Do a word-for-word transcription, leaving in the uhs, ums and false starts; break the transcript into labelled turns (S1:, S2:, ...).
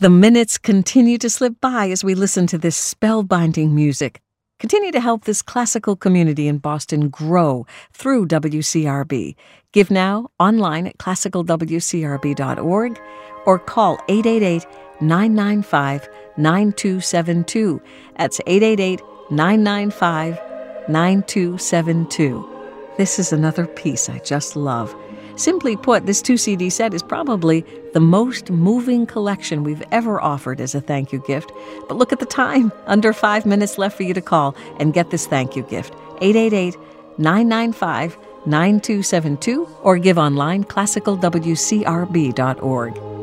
S1: The minutes continue to slip by as we listen to this spellbinding music. Continue to help this classical community in Boston grow through W C R B. Give now online at classical w c r b dot org or call eight eight eight, nine nine five, nine two seven two. That's eight eight eight, nine nine five, nine two seven two. This is another piece I just love. Simply put, this two-C D set is probably the most moving collection we've ever offered as a thank you gift. But look at the time. Under five minutes left for you to call and get this thank you gift. eight eight eight, nine nine five, nine two seven two or give online classical w c r b dot org.